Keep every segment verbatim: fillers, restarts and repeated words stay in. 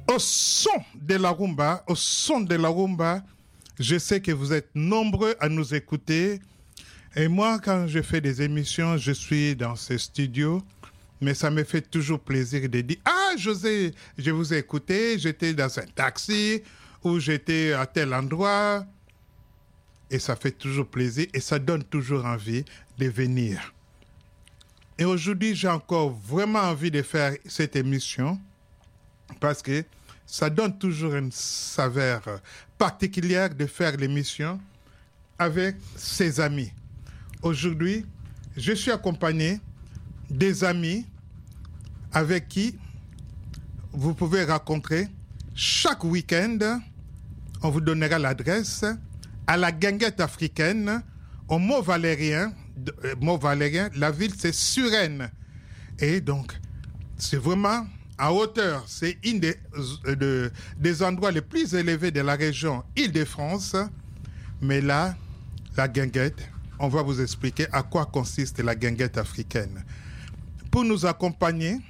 Au son de la rumba, au son de la rumba, je sais que vous êtes nombreux à nous écouter. Et moi, quand je fais des émissions, je suis dans ce studio. Mais ça me fait toujours plaisir de dire « Ah, José, je vous ai écouté, j'étais dans un taxi ou j'étais à tel endroit. » Et ça fait toujours plaisir et ça donne toujours envie de venir. Et aujourd'hui, j'ai encore vraiment envie de faire cette émission parce que ça donne toujours une saveur particulière de faire l'émission avec ses amis. Aujourd'hui, je suis accompagné des amis avec qui vous pouvez rencontrer chaque week-end. On vous donnera l'adresse à la Guinguette africaine, au Mont Valérien. Euh, Mont Valérien, la ville c'est Suresnes. Et donc, c'est vraiment en hauteur. C'est une des, de, des endroits les plus élevés de la région Île-de-France. Mais là, la Guinguette, on va vous expliquer à quoi consiste la Guinguette africaine. Pour nous accompagner,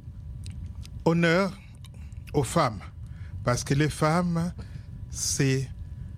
honneur aux femmes. Parce que les femmes, c'est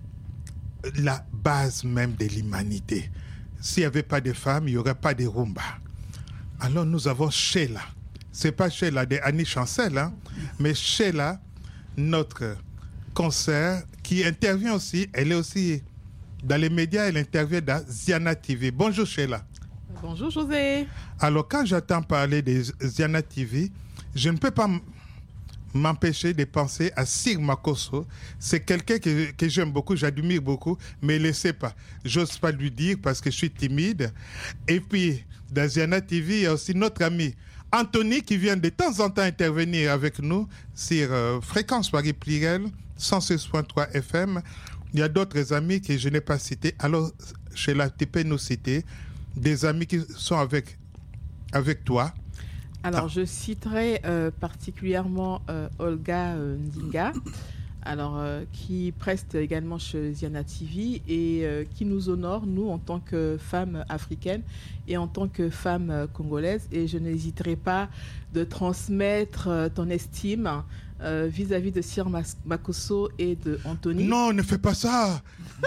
la base même de l'humanité. S'il n'y avait pas de femmes, il n'y aurait pas de rumba. Alors nous avons Sheila. Ce n'est pas Sheila de Annie Chancel, hein, mais Sheila, notre concert, qui intervient aussi, elle est aussi dans les médias, elle intervient dans Ziana T V. Bonjour Sheila. Bonjour José. Alors quand j'entends parler de Ziana T V, je ne peux pas m'empêcher de penser à Sir Makosso. C'est quelqu'un que, que j'aime beaucoup, j'admire beaucoup, mais il ne sait pas. J'ose pas lui dire parce que je suis timide. Et puis, dans Ziana T V, il y a aussi notre ami Anthony qui vient de temps en temps intervenir avec nous sur euh, Fréquence Paris Pluriel, cent seize virgule trois F M. Il y a d'autres amis que je n'ai pas cités. Alors, Sheila, tu peux nous citer des amis qui sont avec, avec toi. Alors, ah. je citerai euh, particulièrement euh, Olga euh, Ndinga, alors, euh, qui preste également chez Ziana T V et euh, qui nous honore, nous, en tant que femmes africaines et en tant que femmes euh, congolaises. Et je n'hésiterai pas de transmettre euh, ton estime euh, vis-à-vis de Sir Mas- Makosso et de Anthony. Non, ne fais pas ça.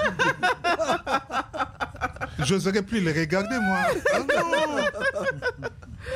J'oserais plus les regarder, moi. Ah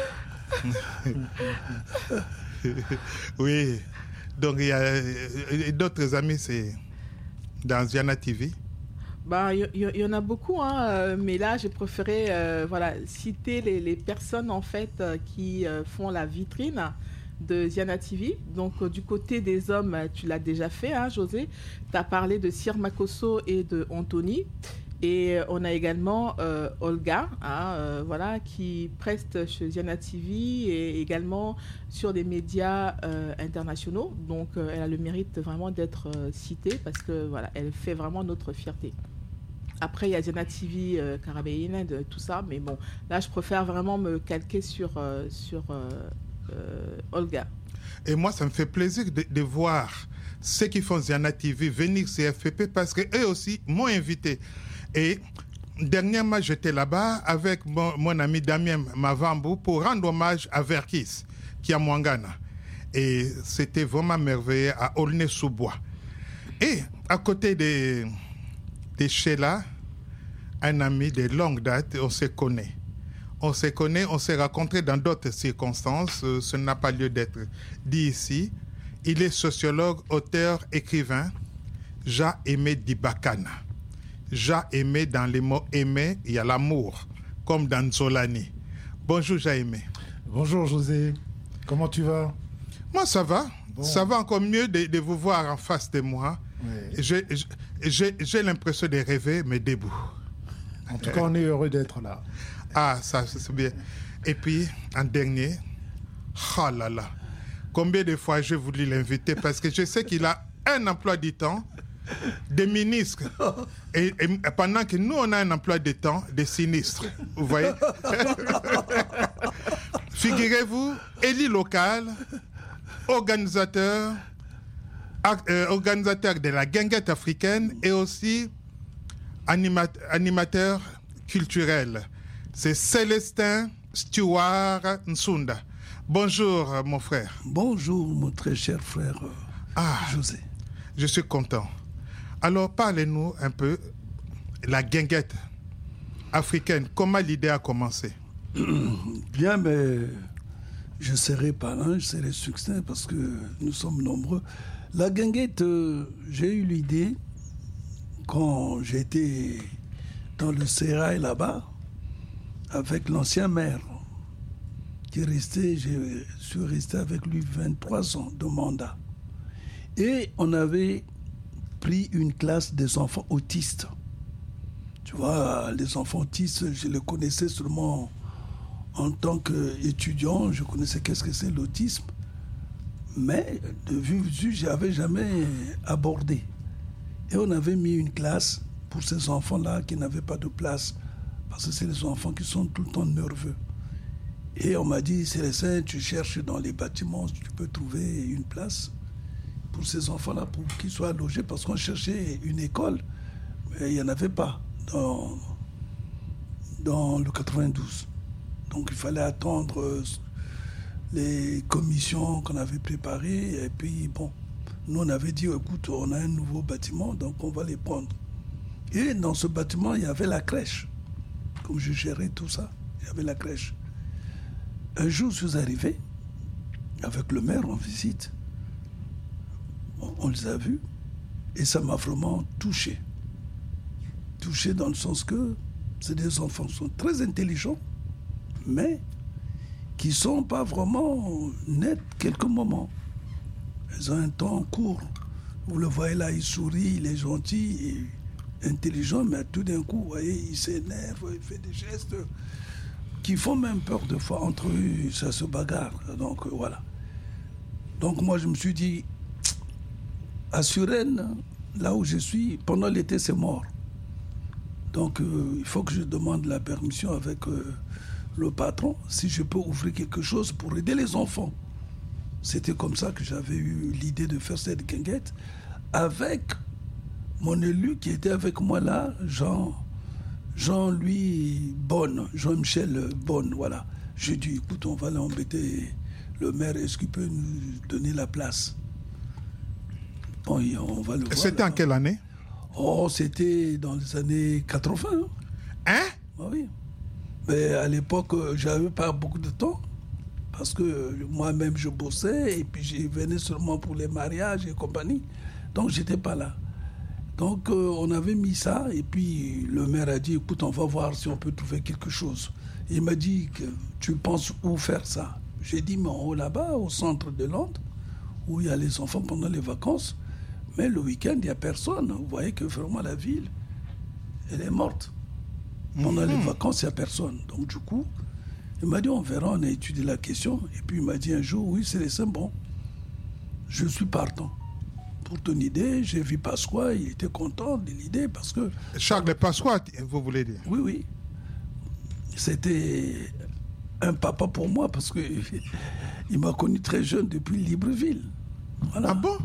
non. Oui. Donc, il y a d'autres amis, c'est dans Ziana T V. Bah, il y, y, y en a beaucoup, hein, mais là, j'ai préféré euh, voilà, citer les, les personnes en fait, euh, qui euh, font la vitrine de Ziana T V. Donc, euh, du côté des hommes, tu l'as déjà fait, hein, José. Tu as parlé de Sir Makosso et de Anthony. Et on a également euh, Olga, hein, euh, voilà, qui preste chez Ziana T V et également sur des médias euh, internationaux. Donc, euh, elle a le mérite vraiment d'être euh, citée parce que voilà, elle fait vraiment notre fierté. Après, il y a Ziana T V, euh, Carabéine, de tout ça, mais bon, là, je préfère vraiment me calquer sur euh, sur euh, euh, Olga. Et moi, ça me fait plaisir de, de voir ceux qui font Ziana T V venir sur F P P parce qu'eux aussi m'ont invité. Et dernièrement, j'étais là-bas avec mon, mon ami Damien Mavambu pour rendre hommage à Verkis, qui est à Mwangana. Et c'était vraiment merveilleux à Aulnay-sous-Bois. Et à côté de, de Sheila, un ami de longue date, on se connaît. On se connaît, on s'est rencontrés dans d'autres circonstances. Ce n'a pas lieu d'être dit ici. Il est sociologue, auteur, écrivain, Jean-Aimé Dibakana. Jean-Aimé, dans les mots aimer, il y a l'amour, comme dans Zolani. Bonjour Jean-Aimé. Bonjour José, comment tu vas? Moi ça va, bon. Ça va encore mieux de, de vous voir en face de moi. Oui. J'ai, j'ai, j'ai l'impression de rêver, mais debout. En tout cas, on est heureux d'être là. Ah, ça c'est bien. Et puis, en dernier, oh là là, combien de fois j'ai voulu l'inviter parce que je sais qu'il a un emploi du temps des ministres et, et pendant que nous on a un emploi de temps des sinistres, vous voyez. Figurez-vous, élu local, organisateur euh, organisateur de la Guinguette africaine et aussi anima- animateur culturel. C'est Célestin Stewart Nsunda. Bonjour mon frère. Bonjour mon très cher frère. Ah, José. Je suis content. Alors, parlez-nous un peu la guinguette africaine. Comment l'idée a commencé? Bien, mais je serai pas là, je serai succinct parce que nous sommes nombreux. La guinguette, euh, j'ai eu l'idée quand j'étais dans le sérail là-bas avec l'ancien maire qui est resté, je suis resté avec lui vingt-trois ans de mandat. Et on avait pris une classe des enfants autistes. Tu vois, les enfants autistes, je les connaissais seulement en tant qu'étudiant, je connaissais qu'est-ce que c'est l'autisme, mais de vue vue, je n'avais jamais abordé. Et on avait mis une classe pour ces enfants-là qui n'avaient pas de place, parce que c'est les enfants qui sont tout le temps nerveux. Et on m'a dit, Célestin, tu cherches dans les bâtiments, tu peux trouver une place pour ces enfants-là, pour qu'ils soient logés, parce qu'on cherchait une école, mais il n'y en avait pas dans, dans le quatre-vingt-douze. Donc il fallait attendre les commissions qu'on avait préparées. Et puis bon, nous on avait dit, écoute, on a un nouveau bâtiment, donc on va les prendre. Et dans ce bâtiment, il y avait la crèche. Comme je gérais tout ça, il y avait la crèche. Un jour, je suis arrivé avec le maire en visite. On, on les a vus et ça m'a vraiment touché. Touché dans le sens que c'est des enfants qui sont très intelligents, mais qui ne sont pas vraiment nets quelques moments. Ils ont un temps court. Vous le voyez là, il sourit, il est gentil, et intelligent, mais tout d'un coup, vous voyez, il s'énerve, il fait des gestes qui font même peur de fois. Entre eux, ça se bagarre. Donc euh, voilà. Donc moi, je me suis dit, à Suresnes, là où je suis, pendant l'été, c'est mort. Donc euh, il faut que je demande la permission avec euh, le patron, si je peux ouvrir quelque chose pour aider les enfants. C'était comme ça que j'avais eu l'idée de faire cette guinguette avec mon élu qui était avec moi là, Jean, Jean-Louis Bonne, Jean-Michel Bonne, voilà. J'ai dit, écoute, on va l'embêter, le maire, est-ce qu'il peut nous donner la place? Bon, on va le voir. C'était en quelle année? Oh, c'était dans les années quatre-vingts. Hein? Ah oui. Mais à l'époque, j'avais pas beaucoup de temps. Parce que moi-même, je bossais et puis je venais seulement pour les mariages et compagnie. Donc, j'étais pas là. Donc, euh, on avait mis ça et puis le maire a dit, écoute, on va voir si on peut trouver quelque chose. Il m'a dit, que tu penses où faire ça? J'ai dit, mais en haut là-bas, au centre de Londres, où il y a les enfants pendant les vacances. Mais le week-end, il n'y a personne. Vous voyez que vraiment la ville, elle est morte. Pendant mmh. les vacances, il n'y a personne. Donc du coup, il m'a dit, on verra, on a étudié la question. Et puis il m'a dit un jour, oui, c'est les bon. Je suis partant. Pour ton idée, j'ai vu Pasqua, il était content de l'idée parce que... Charles Pasqua, vous voulez dire? Oui, oui. C'était un papa pour moi parce qu'il m'a connu très jeune depuis Libreville. Voilà. Ah bon?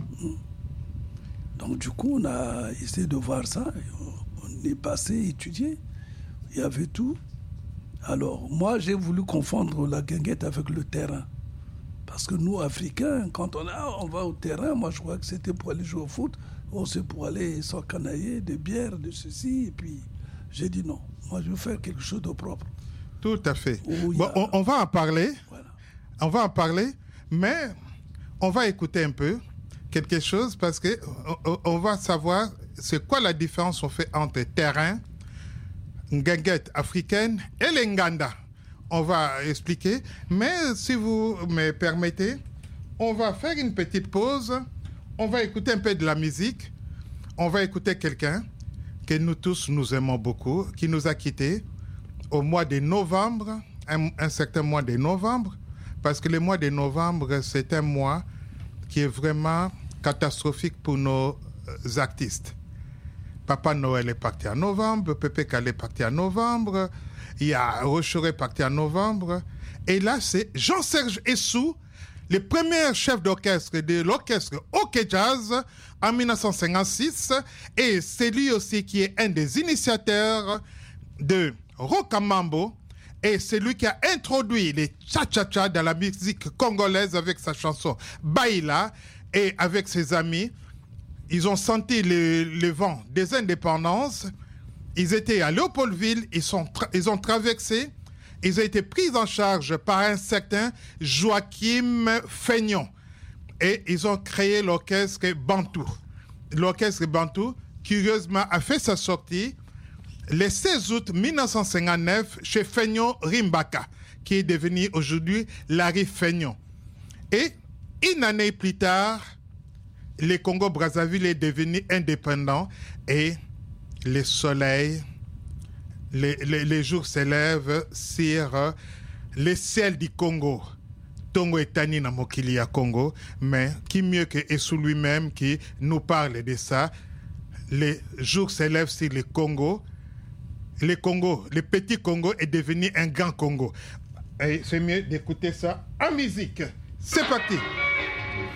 Donc du coup, on a essayé de voir ça. On est passé étudier. Il y avait tout. Alors, moi, j'ai voulu confondre la guinguette avec le terrain. Parce que nous, Africains, quand on, a, on va au terrain, moi, je crois que c'était pour aller jouer au foot. Oh, c'est pour aller s'encanailler de bière, de ceci. Et puis, j'ai dit non. Moi, je veux faire quelque chose de propre. Tout à fait. Bon, a... on, on va en parler. Voilà. On va en parler. Mais on va écouter un peu quelque chose parce qu'on on va savoir c'est quoi la différence on fait entre terrain, guinguette africaine et les nganda. On va expliquer. Mais si vous me permettez, on va faire une petite pause. On va écouter un peu de la musique. On va écouter quelqu'un que nous tous nous aimons beaucoup, qui nous a quittés au mois de novembre, un, un certain mois de novembre, parce que le mois de novembre, c'est un mois qui est vraiment catastrophique pour nos euh, artistes. Papa Noël est parti en novembre, Pépé Calais est parti en novembre, il y a Rocheret parti en novembre, et là, c'est Jean-Serge Essou, le premier chef d'orchestre de l'orchestre OK Jazz en dix-neuf cent cinquante-six, et c'est lui aussi qui est un des initiateurs de Rocamambo, Et c'est lui qui a introduit les cha-cha-cha dans la musique congolaise avec sa chanson Baila. Et avec ses amis, ils ont senti le, le vent des indépendances. Ils étaient à Léopoldville, ils, sont tra- ils ont traversé. Ils ont été pris en charge par un certain Joachim Feignon. Et ils ont créé l'orchestre Bantou. L'orchestre Bantou, curieusement, a fait sa sortie le seize août mille neuf cent cinquante-neuf chez Feignon Rimbaka, qui est devenu aujourd'hui Larry Feignon. Et une année plus tard, le Congo-Brazzaville est devenu indépendant et le soleil, les, les, les jours s'élèvent sur le ciel du Congo. Tongo Etani na mokili ya Congo, mais qui mieux que Essou lui-même qui nous parle de ça. Les jours s'élèvent sur le Congo. Le Congo, le petit Congo est devenu un grand Congo. Et c'est mieux d'écouter ça en musique. C'est parti.